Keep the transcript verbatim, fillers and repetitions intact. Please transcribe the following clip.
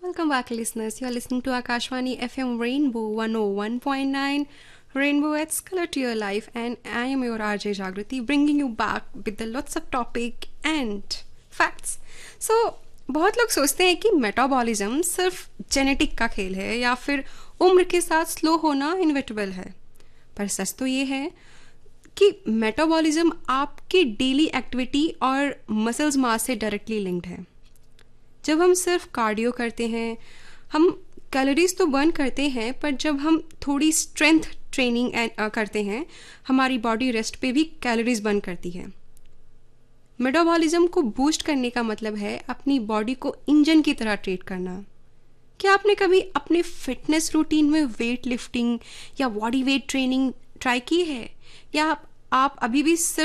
Welcome back, listeners. You are listening to Akashvani F M Rainbow one oh one point nine. Rainbow adds color to your life, and I am your R J Jagriti, bringing you back with the lots of topic and facts. So, बहुत लोग सोचते हैं कि metabolism सिर्फ genetic का खेल है या फिर उम्र के साथ स्लो होना इनविटेबल है, पर सच तो ये है कि मेटाबॉलिज्म आपकी डेली एक्टिविटी और मसल्स मास से डायरेक्टली लिंक्ड है. जब हम सिर्फ कार्डियो करते हैं, हम कैलोरीज तो बर्न करते हैं, पर जब हम थोड़ी स्ट्रेंथ ट्रेनिंग करते हैं, हमारी बॉडी रेस्ट पे भी कैलोरीज बर्न करती है. मेटाबॉलिज्म को बूस्ट करने का मतलब है अपनी बॉडी को इंजन की तरह ट्रीट करना. क्या आपने कभी अपने फिटनेस रूटीन में वेट लिफ्टिंग या बॉडी वेट ट्रेनिंग ट्राई की है, या आप, आप अभी भी सिर्फ